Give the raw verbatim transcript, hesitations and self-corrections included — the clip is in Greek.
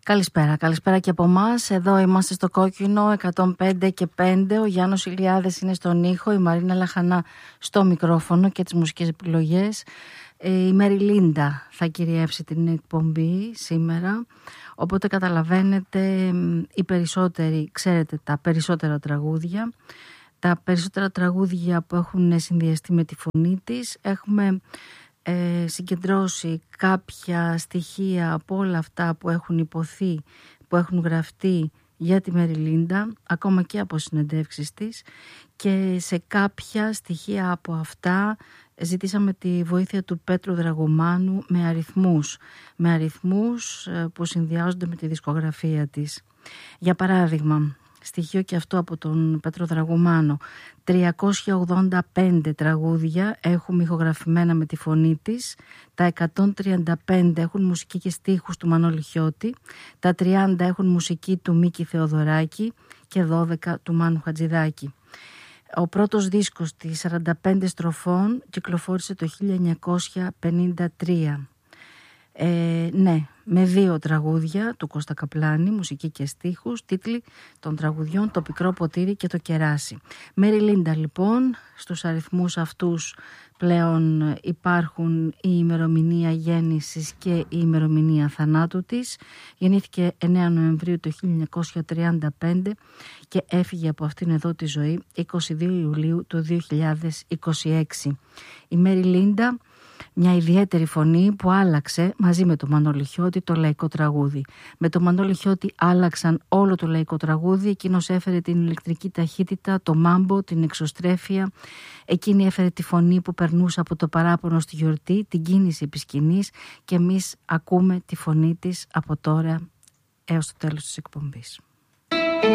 Καλησπέρα, καλησπέρα και από εμάς. Εδώ είμαστε στο Κόκκινο εκατόν πέντε και πέντε. Ο Γιάννος Ηλιάδης είναι στον ήχο, η Μαρίνα Λαχανά στο μικρόφωνο και τις μουσικές επιλογές. Η Μέρι Λίντα θα κυριεύσει την εκπομπή σήμερα. Οπότε καταλαβαίνετε, οι περισσότεροι, ξέρετε τα περισσότερα τραγούδια. Τα περισσότερα τραγούδια που έχουν συνδυαστεί με τη φωνή της. Έχουμε ε, συγκεντρώσει κάποια στοιχεία από όλα αυτά που έχουν υποθεί, που έχουν γραφτεί για τη Μέρι Λίντα, ακόμα και από συνεντεύξεις της, και σε κάποια στοιχεία από αυτά ζητήσαμε τη βοήθεια του Πέτρου Δραγωμάνου με αριθμούς, με αριθμούς που συνδυάζονται με τη δισκογραφία της. Για παράδειγμα, στοιχείο και αυτό από τον Πέτρο Δραγωμάνο, τριακόσια ογδόντα πέντε τραγούδια έχουν ηχογραφημένα με τη φωνή της, τα εκατόν τριάντα πέντε έχουν μουσική και στίχους του Μανώλη Χιώτη, τα τριάντα έχουν μουσική του Μίκη Θεοδωράκη και δώδεκα του Μάνου Χατζηδάκη. Ο πρώτος δίσκος της σαράντα πέντε στροφών κυκλοφόρησε το χίλια εννιακόσια πενήντα τρία. Ε, ναι, με δύο τραγούδια του Κώστα Καπλάνη, μουσική και στίχους, τίτλοι των τραγουδιών «Το πικρό ποτήρι» και «Το κεράσι». Μέρι Λίντα λοιπόν, στους αριθμούς αυτούς πλέον υπάρχουν η ημερομηνία γέννησης και η ημερομηνία θανάτου της. Γεννήθηκε εννέα Νοεμβρίου το χίλια εννιακόσια τριάντα πέντε και έφυγε από αυτήν εδώ τη ζωή είκοσι δύο Ιουλίου του δύο χιλιάδες είκοσι έξι. Η Μέρι Λίντα, μια ιδιαίτερη φωνή που άλλαξε μαζί με το Μανώλη Χιώτη το λαϊκό τραγούδι. Με το Μανώλη Χιώτη άλλαξαν όλο το λαϊκό τραγούδι. Εκείνος έφερε την ηλεκτρική ταχύτητα, το μάμπο, την εξωστρέφεια. Εκείνη έφερε τη φωνή που περνούσε από το παράπονο στη γιορτή, την κίνηση επί σκηνής, και εμείς ακούμε τη φωνή της από τώρα έως το τέλος της εκπομπής.